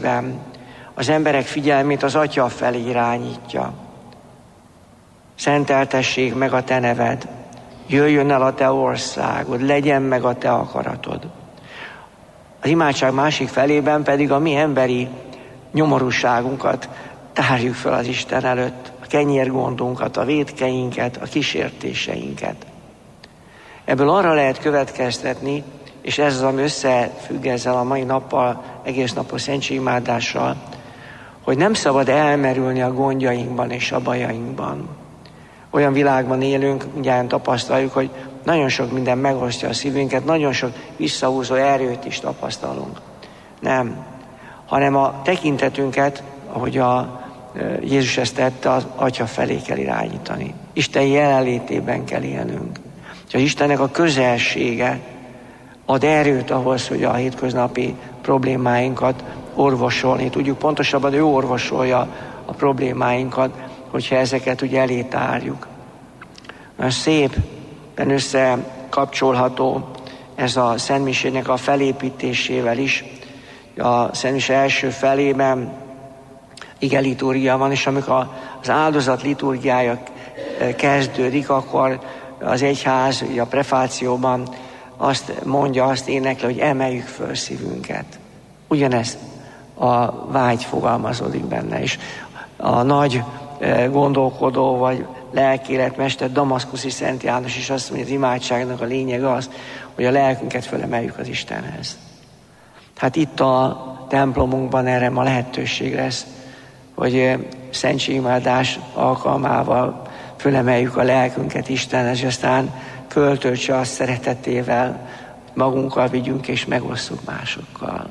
szívben az emberek figyelmét az Atya felé irányítja. Szenteltessék meg a te neved, jöjjön el a te országod, legyen meg a te akaratod. Az imádság másik felében pedig a mi emberi nyomorúságunkat tárjuk fel az Isten előtt, a kenyérgondunkat, a vétkeinket, a kísértéseinket. Ebből arra lehet következtetni, és ez az, ami összefügg ezzel a mai nappal, egész napos szentségimádással, hogy nem szabad elmerülni a gondjainkban és a bajainkban. Olyan világban élünk, mindjárt tapasztaljuk, hogy nagyon sok minden megosztja a szívünket, nagyon sok visszahúzó erőt is tapasztalunk. Nem, hanem a tekintetünket, ahogy Jézus ezt tette, az Atya felé kell irányítani. Isten jelenlétében kell élnünk. És Istennek a közelsége ad erőt ahhoz, hogy a hétköznapi problémáinkat orvosolni tudjuk. Pontosabban ő orvosolja a problémáinkat, hogyha ezeket ugye elé tárjuk. Nagyon szépen összekapcsolható ez a szentmisének a felépítésével is. A szentmise első felében ige liturgia van, és amikor az áldozat liturgiája kezdődik, akkor az egyház a prefációban azt mondja, azt énekli, hogy emeljük föl szívünket. Ugyanez a vágy fogalmazódik benne is. A nagy gondolkodó vagy lelkéletmester Damaszkuszi Szent János is azt mondja, az imádságnak a lényege az, hogy a lelkünket fölemeljük az Istenhez. Hát itt a templomunkban erre ma lehetőség lesz, hogy szentségimádás alkalmával fölemeljük a lelkünket Istenhez, és aztán költöltse azt szeretetével, magunkkal vigyünk és megosszuk másokkal.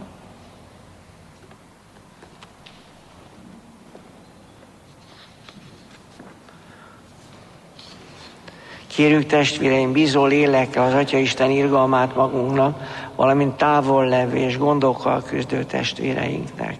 Kérjük testvéreim, bízó lélekkel az Atya Isten irgalmát magunknak, valamint távol levő és gondokkal küzdő testvéreinknek.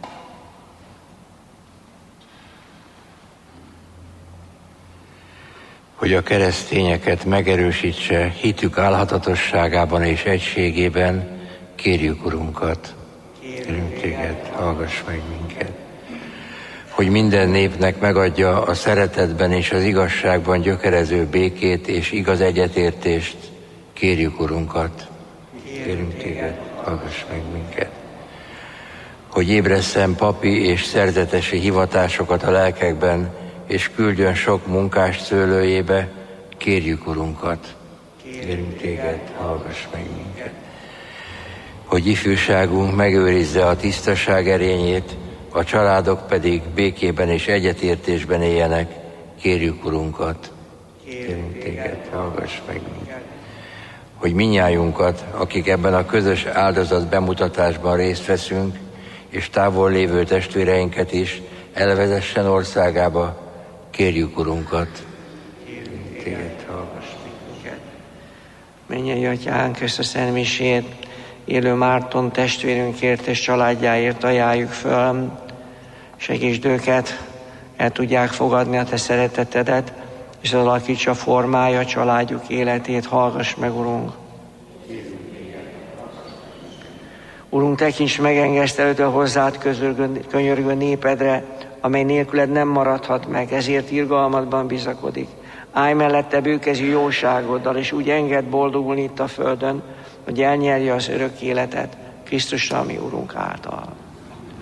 Hogy a keresztényeket megerősítse hitük álhatatosságában és egységében, kérjük Urunkat. Kérünk téged, hallgass meg minket. Hogy minden népnek megadja a szeretetben és az igazságban gyökerező békét és igaz egyetértést, kérjük Urunkat. Kérünk téged, hallgass meg minket. Hogy ébresszen papi és szerzetesi hivatásokat a lelkekben, és küldjön sok munkás szőlőjébe, kérjük Urunkat. Kérünk téged, hallgass meg minket. Hogy ifjúságunk megőrizze a tisztaság erényét, a családok pedig békében és egyetértésben éljenek, kérjük Urunkat. Kérünk téged, hallgass meg minket. Hogy minnyájunkat, akik ebben a közös áldozat bemutatásban részt veszünk, és távol lévő testvéreinket is elvezessen országába, kérjük Urunkat. Kérünk téged, hallgass meg minket. Mennyei Atyánk, ezt a szentmisét élő Márton testvérünkért és családjáért ajánljuk föl. Segítsd őket, el tudják fogadni a te szeretetedet, és az alakítsa formája a családjuk életét. Hallgass meg, Urunk! Urunk, tekints megengesztelődő hozzád könyörgő népedre, amely nélküled nem maradhat meg, ezért irgalmadban bizakodik. Állj mellette bőkezű jóságoddal, és úgy engedd boldogulni itt a földön, hogy elnyerje az örök életet Krisztusra, mi Urunk által.